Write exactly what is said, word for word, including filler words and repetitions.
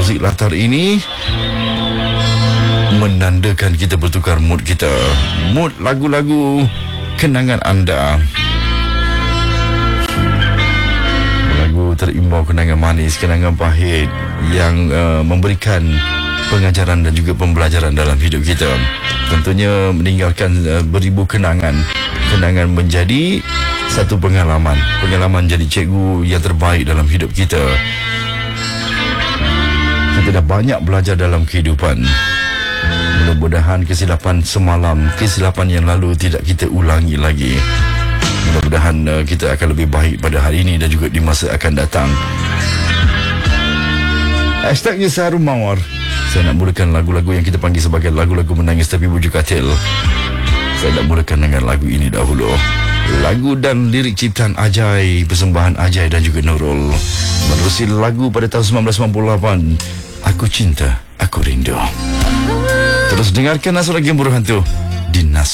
muzik latar ini menandakan kita bertukar mood kita. Mood lagu-lagu kenangan anda. Lagu terimbau kenangan manis, kenangan pahit yang uh, memberikan pengajaran dan juga pembelajaran dalam hidup kita. Tentunya meninggalkan uh, beribu kenangan. Kenangan menjadi satu pengalaman. Pengalaman jadi cikgu yang terbaik dalam hidup kita. Kita dah banyak belajar dalam kehidupan. Mudah-mudahan kesilapan semalam, kesilapan yang lalu tidak kita ulangi lagi. Mudah-mudahan uh, kita akan lebih baik pada hari ini dan juga di masa akan datang. Hashtagnya Saharum Mawar. Saya nak mulakan lagu-lagu yang kita panggil sebagai lagu-lagu menangis tapi bujuk katil. Saya nak mulakan dengan lagu ini dahulu. Lagu dan lirik ciptaan Ajai, persembahan Ajai dan juga Nurul. Menerusi lagu pada tahun sembilan belas sembilan puluh lapan, Aku Cinta, Aku Rindu. Terus dengarkan Nasra Game Buruh Hantu di Nas